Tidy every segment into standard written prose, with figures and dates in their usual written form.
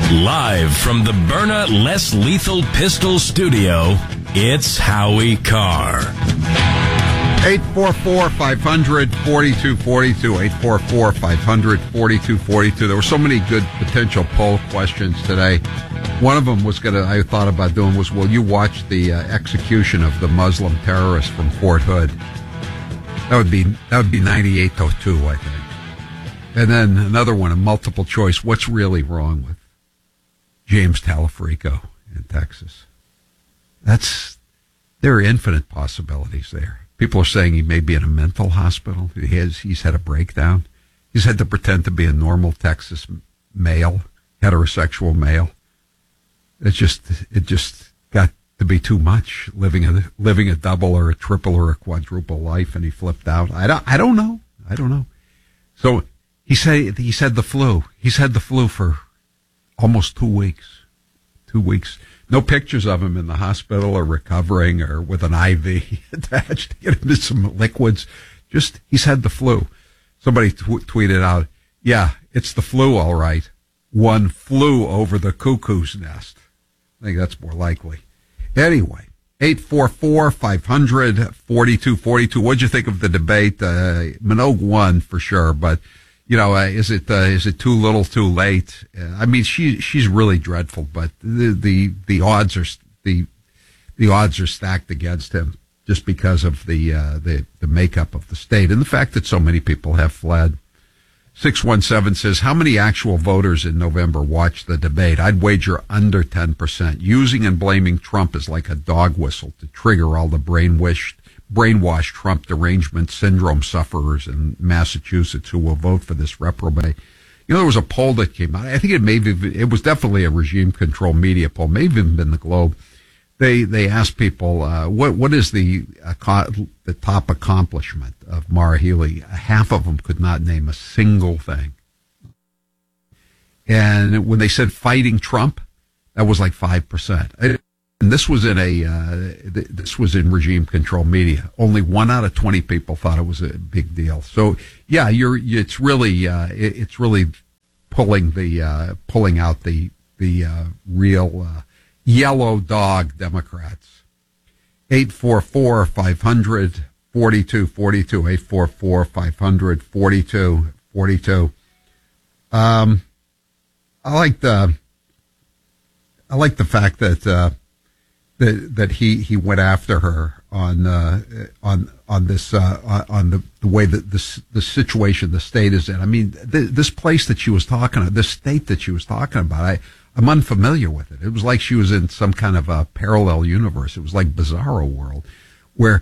Live from the Byrna Less Lethal Pistol Studio, it's Howie Carr. 844-500-4242, 844-500-4242. There were so many good potential poll questions today. One of them I thought about doing was, will you watch the execution of the Muslim terrorist from Fort Hood? That would be 98-2, I think. And then another one, a multiple choice. What's really wrong with James Talafrico in Texas? There are infinite possibilities there. People are saying he may be in a mental hospital. He's had a breakdown. He's had to pretend to be a normal Texas male, heterosexual male. It just got to be too much, living a double or a triple or a quadruple life, and he flipped out. I don't know. So he said the flu. He's had the flu for almost 2 weeks. 2 weeks. No pictures of him in the hospital or recovering or with an IV attached to get him to some liquids. Just, he's had the flu. Somebody tweeted out, yeah, it's the flu, all right. One flew over the cuckoo's nest. I think that's more likely. Anyway, 844-500-4242. What'd you think of the debate? Minogue won for sure, but is it too little, too late? I mean, she's really dreadful, but the odds are stacked against him just because of the makeup of the state and the fact that so many people have fled. 617 says, how many actual voters in November watched the debate? I'd wager under 10%. Using and blaming Trump is like a dog whistle to trigger all the brainwashed Trump derangement syndrome sufferers in Massachusetts who will vote for this reprobate. There was a poll that came out. I think it was definitely a regime control media poll, may have even been the Globe. They asked people, what is the top accomplishment of Maura Healey? Half of them could not name a single thing. And when they said fighting Trump, that was like 5%. And this was in regime control media. Only 1 out of 20 people thought it was a big deal. So yeah, it's really pulling out the real yellow dog Democrats. 844-500-4242, 844-500-4242. I like the fact that he went after her on this the way that the situation the state is in. I mean, this place that she was talking about, this state that she was talking about, I'm unfamiliar with it. It was like she was in some kind of a parallel universe. It was like Bizarro World, where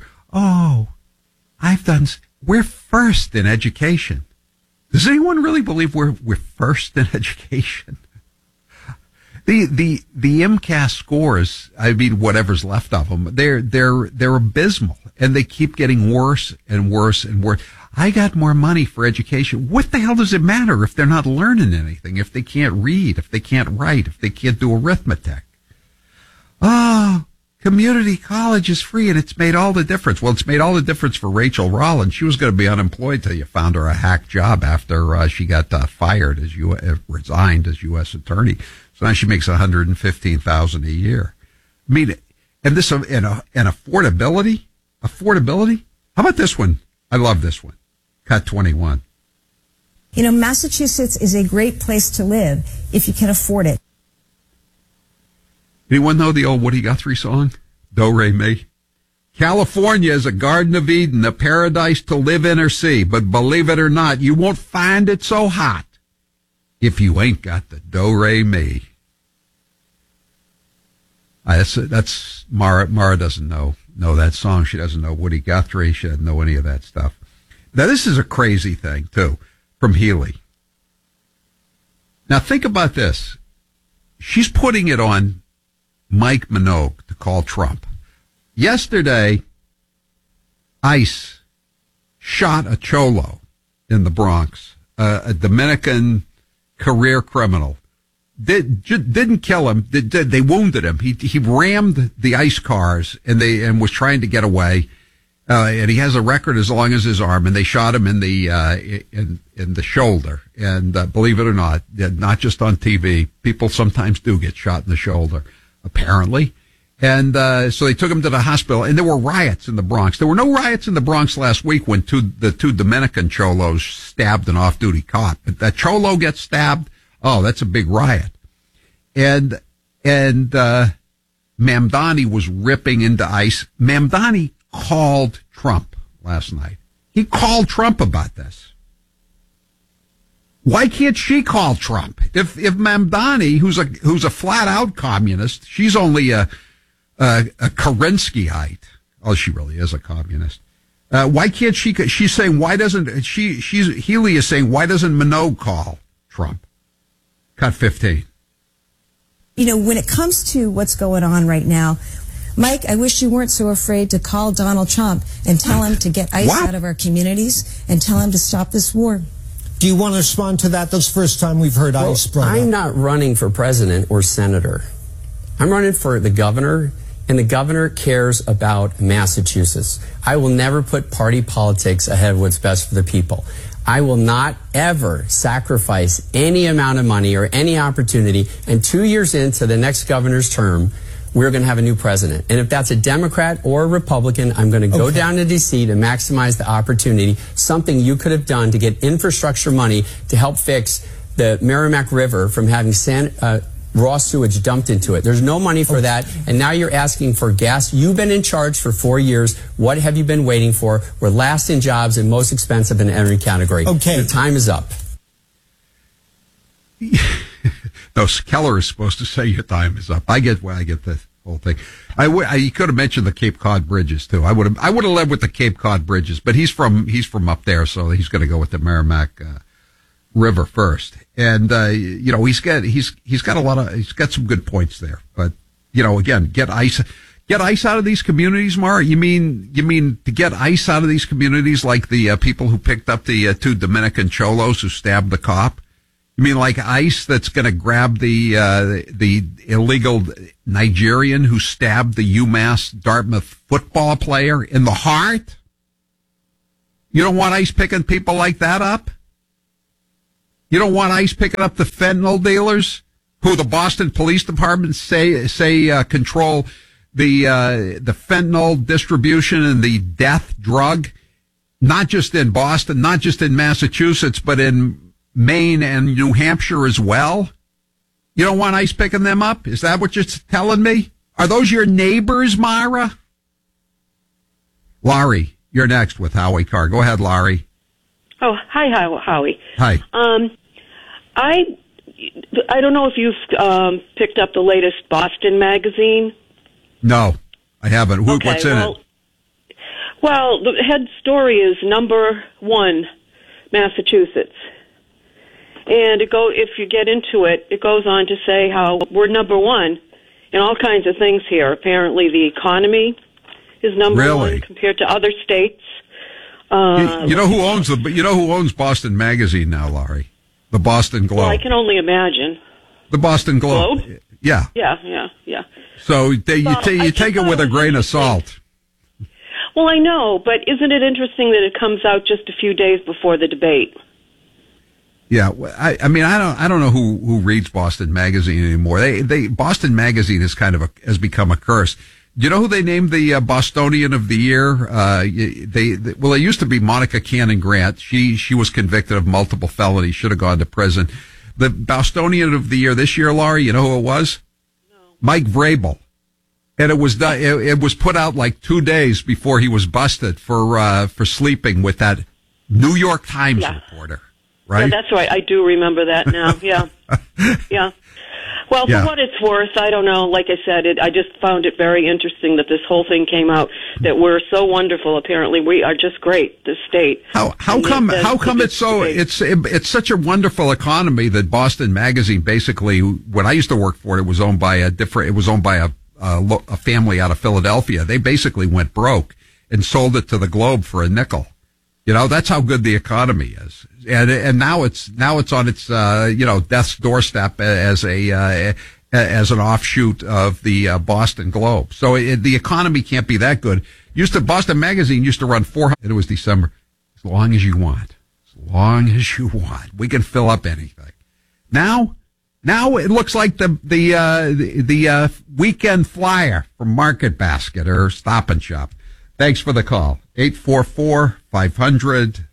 we're first in education. Does anyone really believe we're first in education? The MCAS scores, I mean, whatever's left of them, they're abysmal, and they keep getting worse and worse and worse. I got more money for education. What the hell does it matter if they're not learning anything, if they can't read, if they can't write, if they can't do arithmetic? Community college is free, and it's made all the difference. Well, it's made all the difference for Rachel Rollins. She was going to be unemployed till you found her a hack job after she got fired resigned as U.S. attorney. So now she makes $115,000 a year. I mean, and this and affordability. How about this one? I love this one. Cut 21. Massachusetts is a great place to live if you can afford it. Anyone know the old Woody Guthrie song? Do, re, mi. California is a Garden of Eden, a paradise to live in or see. But believe it or not, you won't find it so hot if you ain't got the do, re, mi. That's Mara. Mara doesn't know that song. She doesn't know Woody Guthrie. She doesn't know any of that stuff. Now, this is a crazy thing, too, from Healey. Now, think about this. She's putting it on Mike Minogue to call Trump. Yesterday, ICE shot a cholo in the Bronx, a Dominican career criminal. Didn't kill him. They wounded him. He rammed the ICE cars and was trying to get away. And he has a record as long as his arm, and they shot him in the shoulder. And believe it or not just on TV, people sometimes do get shot in the shoulder, apparently. And so they took him to the hospital, and there were riots in the Bronx. There were no riots in the Bronx last week when the two Dominican cholos stabbed an off-duty cop. But that cholo gets stabbed, oh, that's a big riot. And Mamdani was ripping into ICE. Mamdani called Trump last night. He called Trump about this. Why can't she call Trump? If Mamdani, who's a flat out communist, she's only a Kerenskyite. Oh, she really is a communist. Why can't she? She's saying, why doesn't Healy is saying, why doesn't Minogue call Trump? Cut 15. You know, when it comes to what's going on right now, Mike, I wish you weren't so afraid to call Donald Trump and tell him to get ICE out of our communities and tell him to stop this war. Do you want to respond to that? That's the first time we've heard ICE brought up. I'm not running for president or senator. I'm running for the governor, and the governor cares about Massachusetts. I will never put party politics ahead of what's best for the people. I will not ever sacrifice any amount of money or any opportunity. And 2 years into the next governor's term, we're going to have a new president. And if that's a Democrat or a Republican, I'm going to go down to D.C. to maximize the opportunity, something you could have done to get infrastructure money to help fix the Merrimack River from having raw sewage dumped into it. There's no money for that, and now you're asking for gas. You've been in charge for 4 years. What have you been waiting for? We're last in jobs and most expensive in every category. Okay. Your time is up. No, Keller is supposed to say your time is up. I get the whole thing. You could have mentioned the Cape Cod bridges too. I would have led with the Cape Cod bridges, but he's from up there, so he's going to go with the Merrimack River first. And he's got some good points there. But again, get ICE out of these communities, Mara. You mean to get ICE out of these communities like the people who picked up the two Dominican cholos who stabbed the cop? You mean like ICE that's going to grab the illegal Nigerian who stabbed the UMass Dartmouth football player in the heart? You don't want ICE picking people like that up? You don't want ICE picking up the fentanyl dealers who the Boston Police Department say control the fentanyl distribution and the death drug, not just in Boston, not just in Massachusetts, but in Maine and New Hampshire as well? You don't want ICE picking them up? Is that what you're telling me? Are those your neighbors, Myra? Laurie, you're next with Howie Carr. Go ahead, Laurie. Oh, hi, Howie. Hi. I don't know if you've picked up the latest Boston magazine. No, I haven't. Okay, what's in it? Well, the head story is number 1, Massachusetts. And if you get into it, it goes on to say how we're number 1 in all kinds of things here. Apparently, the economy is number 1 compared to other states. You know who owns Boston Magazine now, Laurie? The Boston Globe. Well, I can only imagine. The Boston Globe. Yeah. Yeah. So you take it with a grain of salt. Well, I know, but isn't it interesting that it comes out just a few days before the debate? Yeah, I mean, I don't know who reads Boston Magazine anymore. Boston Magazine has become a curse. Do you know who they named the Bostonian of the Year? It used to be Monica Cannon Grant. She was convicted of multiple felonies, should have gone to prison. The Bostonian of the Year this year, Laurie, you know who it was? No. Mike Vrabel. And it was done. It was put out like 2 days before he was busted for sleeping with that New York Times reporter. Right? Yeah, that's right. I do remember that now. Yeah. Yeah. Well, for what it's worth, I don't know. Like I said, I just found it very interesting that this whole thing came out, that we're so wonderful. Apparently, we are just great, this state. How come it's such a wonderful economy that Boston Magazine basically, when I used to work for it, was owned by a family out of Philadelphia. They basically went broke and sold it to the Globe for a nickel. That's how good the economy is. And now it's on its death's doorstep as as an offshoot of the Boston Globe. So the economy can't be that good. Boston Magazine used to run 400. It was December. As long as you want. As long as you want. We can fill up anything. Now it looks like the weekend flyer from Market Basket or Stop and Shop. Thanks for the call. 844-500-4242.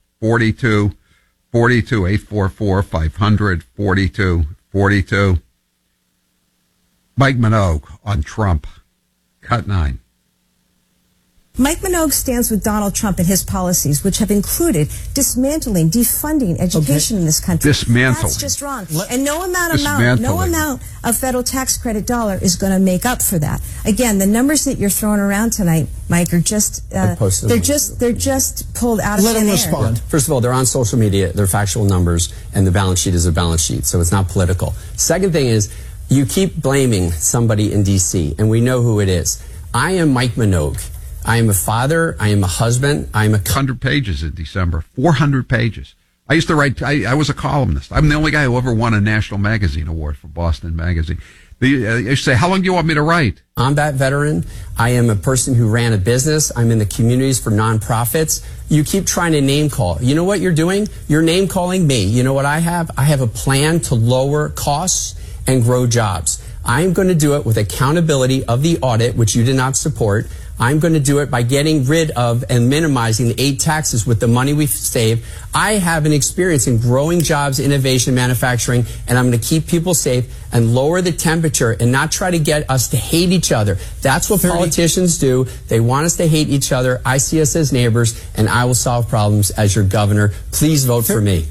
844-500-4242. Mike Minogue on Trump. Cut 9. Mike Minogue stands with Donald Trump and his policies, which have included dismantling, defunding education in this country. Dismantling. That's just wrong. And no amount of federal tax credit dollar is going to make up for that. Again, the numbers that you're throwing around tonight, Mike, are just they're just pulled out of thin air. Let him respond. First of all, they're on social media. They're factual numbers, and the balance sheet is a balance sheet, so it's not political. Second thing is, you keep blaming somebody in D.C., and we know who it is. I am Mike Minogue. I am a father. I am a husband. I am 100 pages in December. 400 pages. I used to write. I was a columnist. I'm the only guy who ever won a National Magazine Award for Boston Magazine. I used to say, how long do you want me to write? Combat veteran. I am a person who ran a business. I'm in the communities for nonprofits. You keep trying to name call. You know what you're doing? You're name calling me. You know what I have? I have a plan to lower costs and grow jobs. I'm going to do it with accountability of the audit, which you did not support. I'm going to do it by getting rid of and minimizing the 8 taxes with the money we've saved. I have an experience in growing jobs, innovation, manufacturing, and I'm going to keep people safe and lower the temperature and not try to get us to hate each other. That's what politicians do. They want us to hate each other. I see us as neighbors, and I will solve problems as your governor. Please vote for me.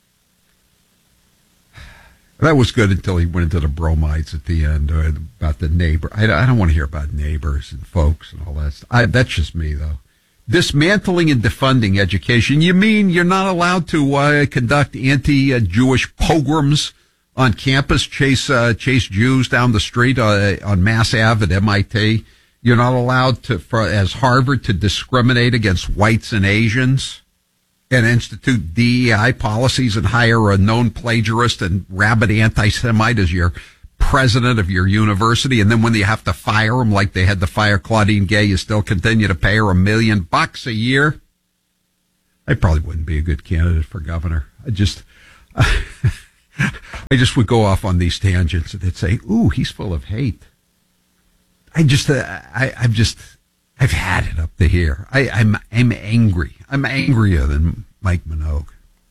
That was good until he went into the bromides at the end about the neighbor. I don't want to hear about neighbors and folks and all that. That's just me, though. Dismantling and defunding education. You mean you're not allowed to conduct anti-Jewish pogroms on campus, chase Jews down the street on Mass Ave at MIT? You're not allowed to, as Harvard, to discriminate against whites and Asians and institute DEI policies and hire a known plagiarist and rabid anti-Semite as your president of your university. And then when you have to fire him, like they had to fire Claudine Gay, you still continue to pay her $1 million a year. I probably wouldn't be a good candidate for governor. I just would go off on these tangents and they'd say, ooh, he's full of hate. I've had it up to here. I'm angry. I'm angrier than Mike Minogue.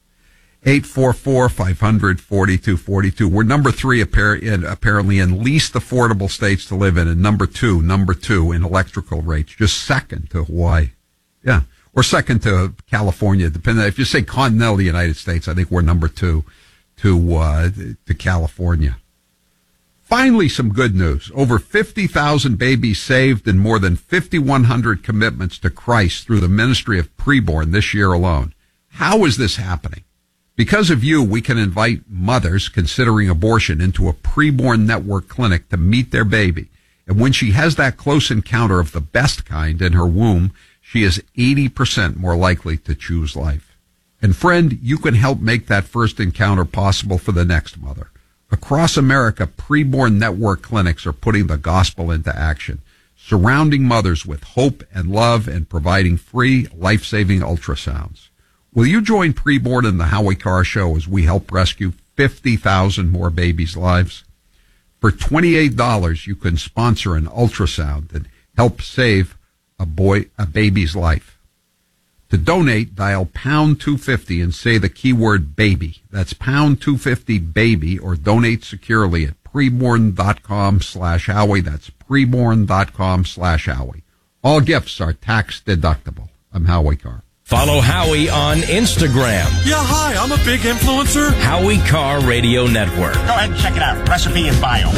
844-500-4242. We're number 3 apparently in least affordable states to live in, and number two in electrical rates, just second to Hawaii. Yeah, or second to California. Depending, if you say continental United States, I think we're number 2 to California. Finally, some good news. Over 50,000 babies saved and more than 5,100 commitments to Christ through the ministry of preborn this year alone. How is this happening? Because of you, we can invite mothers considering abortion into a preborn network clinic to meet their baby. And when she has that close encounter of the best kind in her womb, she is 80% more likely to choose life. And friend, you can help make that first encounter possible for the next mother. Across America, preborn network clinics are putting the gospel into action, surrounding mothers with hope and love and providing free, life-saving ultrasounds. Will you join Preborn in the Howie Carr Show as we help rescue 50,000 more babies' lives? For $28, you can sponsor an ultrasound and help save a baby's life. To donate, dial pound 250 and say the keyword baby. That's pound 250 baby, or donate securely at preborn.com/Howie. That's preborn.com/Howie. All gifts are tax deductible. I'm Howie Carr. Follow Howie on Instagram. Yeah, hi, I'm a big influencer. Howie Carr Radio Network. Go ahead and check it out. Recipe and bio.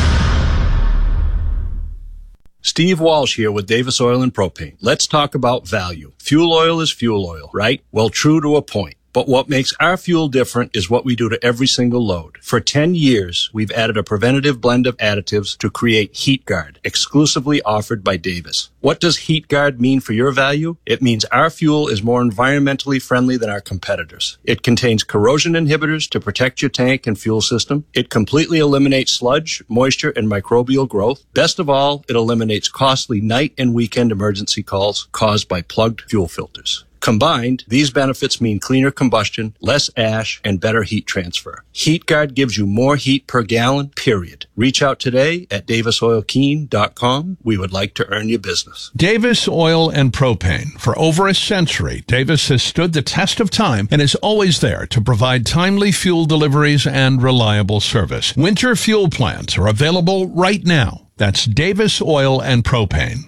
Steve Walsh here with Davis Oil and Propane. Let's talk about value. Fuel oil is fuel oil, right? Well, true to a point. But what makes our fuel different is what we do to every single load. For 10 years, we've added a preventative blend of additives to create HeatGuard, exclusively offered by Davis. What does HeatGuard mean for your value? It means our fuel is more environmentally friendly than our competitors. It contains corrosion inhibitors to protect your tank and fuel system. It completely eliminates sludge, moisture, and microbial growth. Best of all, it eliminates costly night and weekend emergency calls caused by plugged fuel filters. Combined, these benefits mean cleaner combustion, less ash, and better heat transfer. HeatGuard gives you more heat per gallon, period. Reach out today at davisoilkeen.com. We would like to earn your business. Davis Oil and Propane. For over a century, Davis has stood the test of time and is always there to provide timely fuel deliveries and reliable service. Winter fuel plans are available right now. That's Davis Oil and Propane.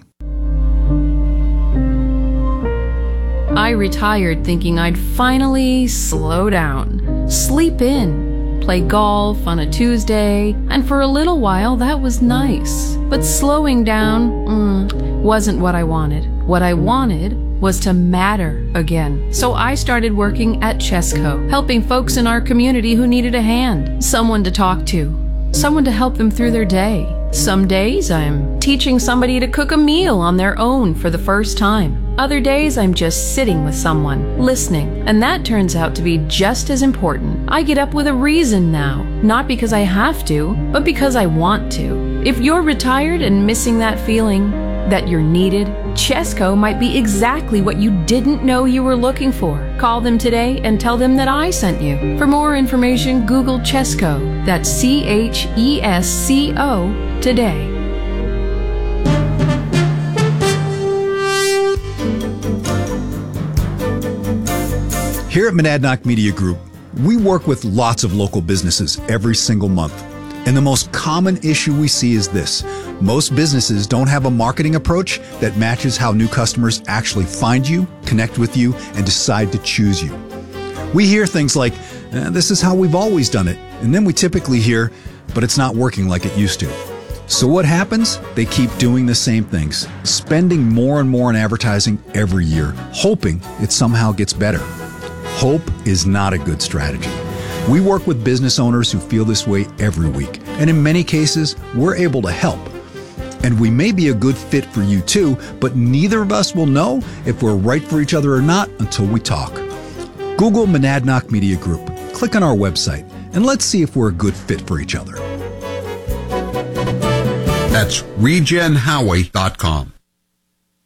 I retired thinking I'd finally slow down, sleep in, play golf on a Tuesday, and for a little while that was nice. But slowing down wasn't what I wanted. What I wanted was to matter again. So I started working at Chesco, helping folks in our community who needed a hand, someone to talk to, someone to help them through their day. Some days I'm teaching somebody to cook a meal on their own for the first time. Other days I'm just sitting with someone, listening, and that turns out to be just as important. I get up with a reason now, not because I have to, but because I want to. If you're retired and missing that feeling that you're needed, Chesco might be exactly what you didn't know you were looking for. Call them today and tell them that I sent you. For more information, Google Chesco. That's CHESCO today. Here at Monadnock Media Group, we work with lots of local businesses every single month. And the most common issue we see is this. Most businesses don't have a marketing approach that matches how new customers actually find you, connect with you, and decide to choose you. We hear things like, this is how we've always done it. And then we typically hear, but it's not working like it used to. So what happens? They keep doing the same things, spending more and more on advertising every year, hoping it somehow gets better. Hope is not a good strategy. We work with business owners who feel this way every week, and in many cases, we're able to help. And we may be a good fit for you too, but neither of us will know if we're right for each other or not until we talk. Google Monadnock Media Group, click on our website, and let's see if we're a good fit for each other. That's regenhowie.com.